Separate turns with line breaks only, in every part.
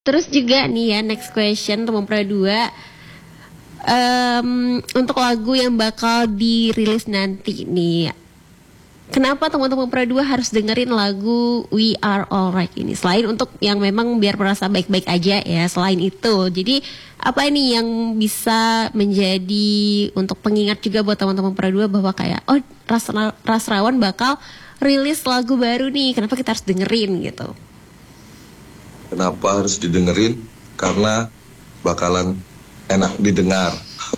Terus juga nih ya, next question untuk Mempra 2. Untuk lagu yang bakal dirilis nanti nih, kenapa teman-teman Mempra 2 harus dengerin lagu We Are Alright ini? Selain untuk yang memang biar merasa baik-baik aja ya, selain itu. Jadi apa ini yang bisa menjadi untuk pengingat juga buat teman-teman Mempra 2 bahwa kayak, oh, Rasrawan bakal rilis lagu baru nih, kenapa kita harus dengerin gitu?
Kenapa harus didengerin? Karena bakalan enak didengar.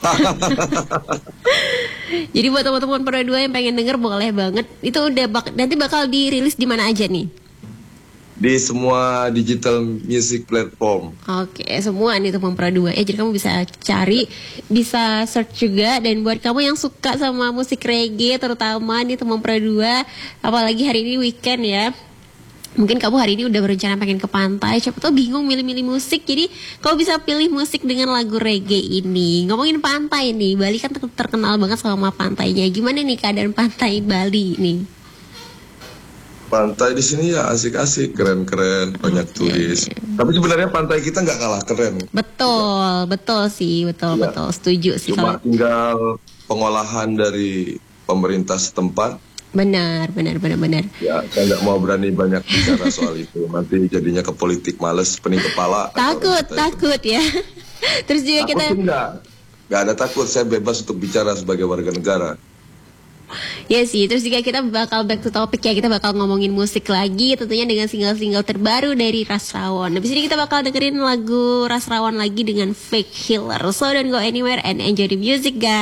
Jadi buat teman-teman Mempra 2 yang pengen denger boleh banget. Itu udah nanti bakal dirilis di mana aja nih?
Di semua digital music platform.
Oke, semua nih tuh Mempra 2 ya. Jadi kamu bisa cari, bisa search juga. Dan buat kamu yang suka sama musik reggae terutama nih tuh Mempra 2, apalagi hari ini weekend ya. Mungkin kamu hari ini udah berencana pengen ke pantai, siapa tuh bingung milih-milih musik, jadi kamu bisa pilih musik dengan lagu reggae ini. Ngomongin pantai nih, Bali kan terkenal banget sama pantainya. Gimana nih keadaan pantai Bali nih?
Pantai di sini ya asik-asik, keren-keren, banyak turis. Tapi sebenarnya pantai kita nggak kalah keren.
Betul, betul sih, betul, setuju sih.
Cuma tinggal pengolahan dari pemerintah setempat.
Benar.
Ya, saya nggak mau berani banyak bicara soal itu. Nanti jadinya ke politik, males, pening kepala.
Takut ya. Terus juga
takut
kita
nggak ada takut. Saya bebas untuk bicara sebagai warga negara.
Ya sih, terus juga kita bakal back to topic ya. Kita bakal ngomongin musik lagi, tentunya dengan single-single terbaru dari Rasrawan. Habis ini kita bakal dengerin lagu Rasrawan lagi dengan Fake Healer. So don't go anywhere and enjoy the music guys.